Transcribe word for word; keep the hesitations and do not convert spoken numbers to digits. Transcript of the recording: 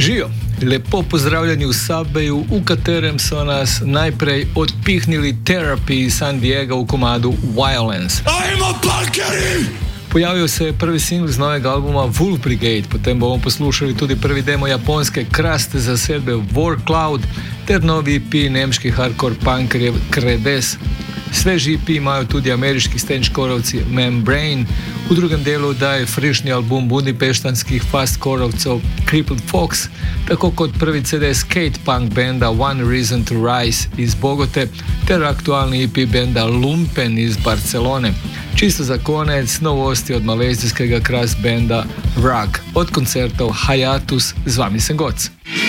Živijo, lepo pozdravljeni v Subwayu, v katerem so nas najprej odpihnili Therapy iz San Diega v komadu Violence. Pojavil se je prvi singl z novega albuma Wolf Brigade, potem bomo poslušali tudi prvi demo japonske kraste zasedbe War Cloud ter novi E P nemških hardcore punkerjev Credes. Sveži E P imajo tudi ameriški stenčkorovci Membrane, v drugem delu daje frišni album budimpeštanskih fastkorovcev Crippled Fox, tako kot prvi C D skate punk benda One Reason to Rise iz Bogote ter aktualni E P benda Lumpen iz Barcelone. Čisto za konec novosti od malezijskega kras benda Rug. Od koncertov Hiatus, z vami sem Goc.